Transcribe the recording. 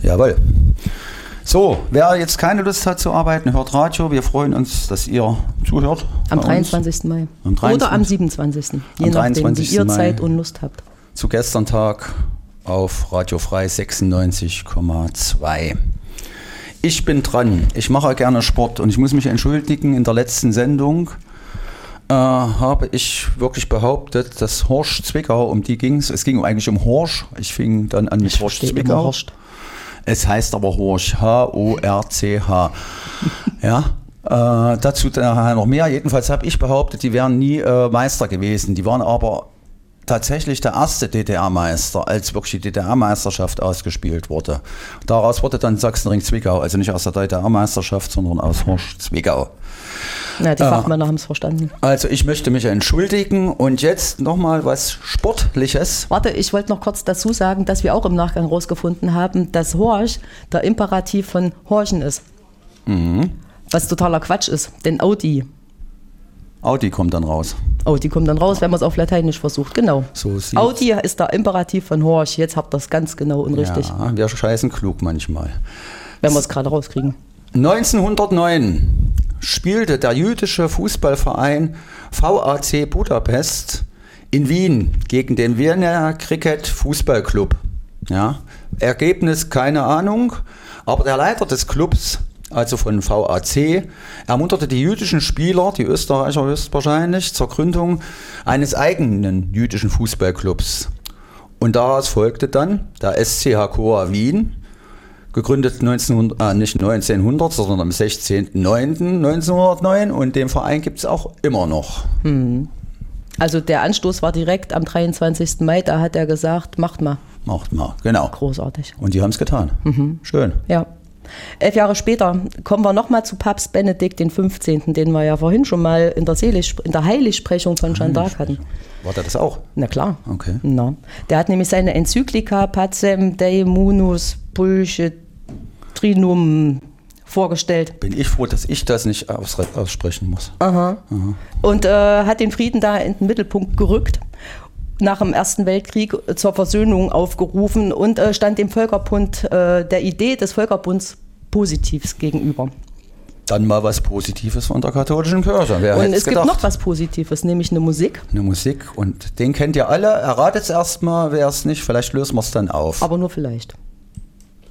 Jawohl. So, wer jetzt keine Lust hat zu arbeiten, hört Radio. Wir freuen uns, dass ihr zuhört. Am 23. Mai. Oder am 27. Je nachdem, wie ihr Zeit und Lust habt. Zu gestern Tag auf Radio Frei 96,2. Ich bin dran. Ich mache gerne Sport und ich muss mich entschuldigen. In der letzten Sendung habe ich wirklich behauptet, dass Horsch Zwickau, um die ging es. Es ging eigentlich um Horsch. Ich fing dann an mit Horsch Zwickau. Es heißt aber Horsch, H-O-R-C-H. Ja, dazu nachher noch mehr. Jedenfalls habe ich behauptet, die wären nie Meister gewesen. Die waren aber tatsächlich der erste DDR-Meister, als wirklich die DDR-Meisterschaft ausgespielt wurde. Daraus wurde dann Sachsenring Zwickau, also nicht aus der DDR-Meisterschaft, sondern aus Horsch Zwickau. Ja, die Fachmänner haben es verstanden. Also ich möchte mich entschuldigen und jetzt nochmal was Sportliches. Warte, ich wollte noch kurz dazu sagen, dass wir auch im Nachgang rausgefunden haben, dass Horch der Imperativ von Horchen ist. Mhm. Was totaler Quatsch ist, denn Audi kommt dann raus. Audi kommt dann raus, wenn man es auf Lateinisch versucht, genau. So Audi ist der Imperativ von Horch, jetzt habt ihr es ganz genau und richtig. Ja, wir scheißen klug manchmal. Wenn wir es gerade rauskriegen. 1909 spielte der jüdische Fußballverein VAC Budapest in Wien gegen den Wiener Cricket Fußballclub. Ja, Ergebnis keine Ahnung, aber der Leiter des Clubs, also von VAC, ermunterte die jüdischen Spieler, die Österreicher höchstwahrscheinlich, zur Gründung eines eigenen jüdischen Fußballclubs. Und daraus folgte dann der SC Hakoah Wien, gegründet nicht 1900, sondern am 16.09.1909 und den Verein gibt es auch immer noch. Also der Anstoß war direkt am 23. Mai, da hat er gesagt, macht mal. Macht mal, genau. Großartig. Und die haben es getan. Schön. Ja. 11 Jahre später kommen wir nochmal zu Papst Benedikt XV., den wir ja vorhin schon mal in der Heiligsprechung von Jeanne d'Arc hatten. War der das auch? Na klar. Okay. Na. Der hat nämlich seine Enzyklika Pacem Dei Munus Pulchritudinem vorgestellt. Bin ich froh, dass ich das nicht aussprechen muss. Aha. Und hat den Frieden da in den Mittelpunkt gerückt, nach dem Ersten Weltkrieg zur Versöhnung aufgerufen und stand dem Völkerbund, der Idee des Völkerbunds Positivs gegenüber. Dann mal was Positives von der katholischen Kirche. Wer und es gedacht? gibt noch was Positives, nämlich eine Musik. Eine Musik und den kennt ihr alle. Erratet es erstmal, wer es nicht, vielleicht lösen wir es dann auf. Aber nur vielleicht.